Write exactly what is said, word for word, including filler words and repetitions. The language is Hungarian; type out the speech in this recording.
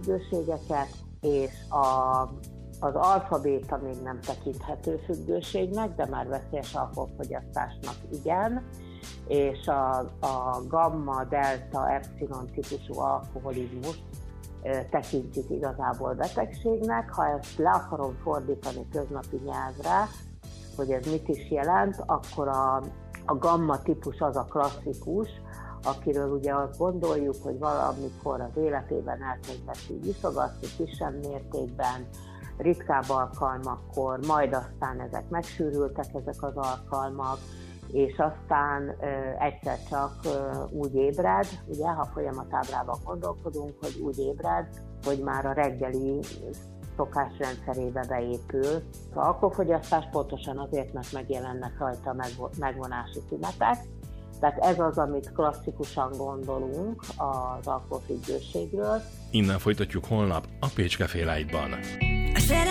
függőségeket, és a, az alfa-béta még nem tekinthető függőségnek, de már veszélyes alkoholfogyasztásnak igen, és a, a gamma, delta, epsilon típusú alkoholizmus tekintjük igazából betegségnek. Ha ezt le akarom fordítani köznapi nyelvre, hogy ez mit is jelent, akkor a, a gamma típus az a klasszikus, akiről ugye azt gondoljuk, hogy valamikor az életében elkezdett iszogatni kisebb mértékben, ritkább alkalmakkor, majd aztán ezek megsűrültek, ezek az alkalmak, és aztán ö, egyszer csak ö, úgy ébred, ugye, ha folyamatábrában gondolkodunk, hogy úgy ébred, hogy már a reggeli szokásrendszerébe beépül. Az alkoholfogyasztás pontosan azért, mert megjelennek rajta megvonási tünetek. Tehát ez az, amit klasszikusan gondolunk az alkoholfüggőségről. Innen folytatjuk holnap a Pécske Fél Lightban.